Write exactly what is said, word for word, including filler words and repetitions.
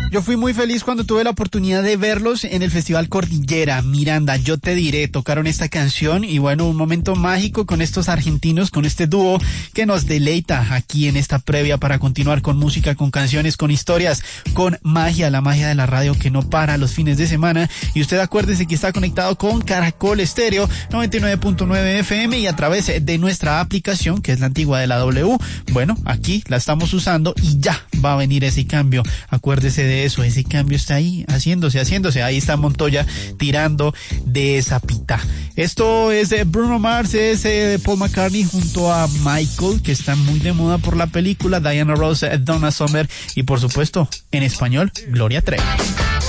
Yo fui muy feliz cuando tuve la oportunidad de verlos en el Festival Cordillera. Miranda, yo te diré, tocaron esta canción y bueno, un momento mágico con estos argentinos, con este dúo que nos deleita aquí en esta previa para continuar con música, con canciones, con historias, con magia, la magia de la radio que no para los fines de semana. Y usted acuérdese que está conectado con Caracol Estéreo noventa y nueve punto nueve F M y a través de nuestra aplicación, que es la antigua de la W. Bueno, aquí la estamos usando y ya va a venir ese cambio. Acuérdese de eso, ese cambio está ahí, haciéndose, haciéndose. Ahí está Montoya tirando de esa pita. Esto es de Bruno Mars, es de Paul McCartney junto a Michael, que está muy de moda por la película, Diana Ross, Donna Summer y por supuesto, en español, Gloria Trevi.